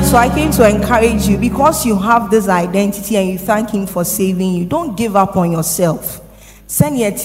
so I came to encourage you, because you have this identity and you thank him for saving you. Don't give up on yourself. If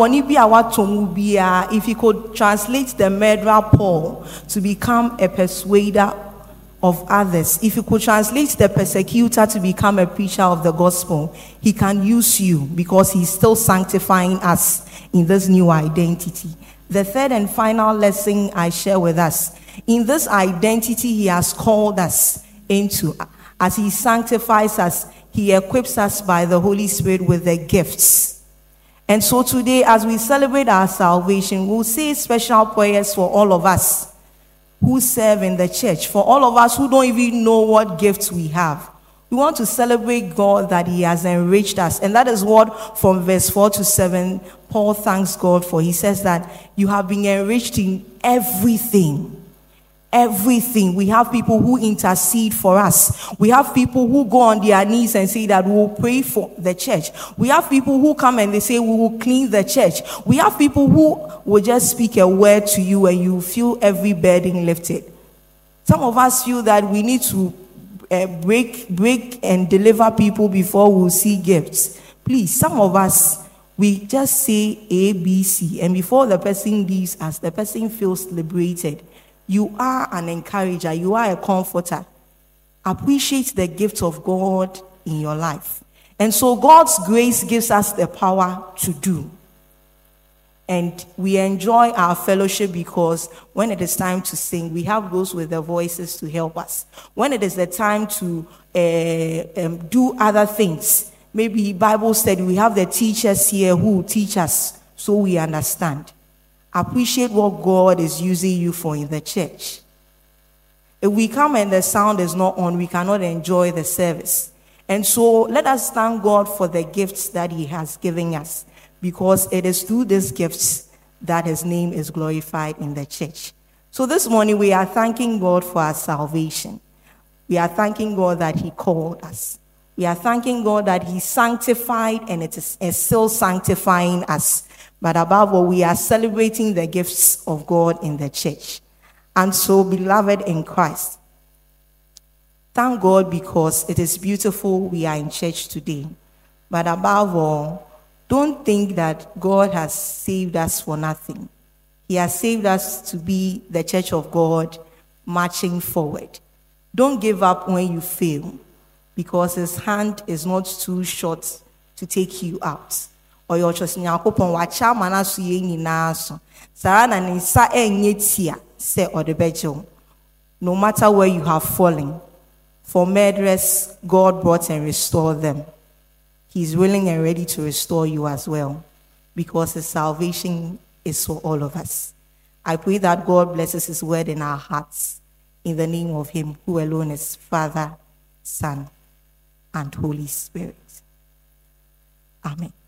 you could translate the murderer Paul to become a persuader of others, if you could translate the persecutor to become a preacher of the gospel, he can use you, because he's still sanctifying us in this new identity. The third and final lesson I share with us, in this identity he has called us into, as he sanctifies us, he equips us by the Holy Spirit with the gifts. And so today, as we celebrate our salvation, we'll say special prayers for all of us who serve in the church, for all of us who don't even know what gifts we have. We want to celebrate God that he has enriched us. And that is what, from verse 4 to 7, Paul thanks God for. He says that you have been enriched in everything. Everything. We have people who intercede for us. We have people who go on their knees and say that we will pray for the church. We have people who come and they say we will clean the church. We have people who will just speak a word to you and you feel every burden lifted. Some of us feel that we need to break and deliver people before we'll see gifts. Please, some of us, we just say A, B, C, and before the person leaves us, the person feels liberated. You are an encourager. You are a comforter. Appreciate the gift of God in your life. And so God's grace gives us the power to do. And we enjoy our fellowship because when it is time to sing, we have those with the voices to help us. When it is the time to do other things, maybe Bible study, we have the teachers here who teach us so we understand. Appreciate what God is using you for in the church. If we come and the sound is not on, we cannot enjoy the service. And so let us thank God for the gifts that he has given us, because it is through these gifts that his name is glorified in the church. So this morning we are thanking God for our salvation. We are thanking God that he called us. We are thanking God that he sanctified and it is still sanctifying us. But above all, we are celebrating the gifts of God in the church. And so, beloved in Christ, thank God because it is beautiful we are in church today. But above all, don't think that God has saved us for nothing. He has saved us to be the church of God marching forward. Don't give up when you fail, because his hand is not too short to take you out. Or your trust in Yakopon, watch out, Manasu Yeninaso. Sarana Nisa Enyetia, say or the bedroom. No matter where you have fallen, for murderers, God brought and restored them. He's willing and ready to restore you as well, because his salvation is for all of us. I pray that God blesses his word in our hearts, in the name of him who alone is Father, Son, and Holy Spirit. Amen.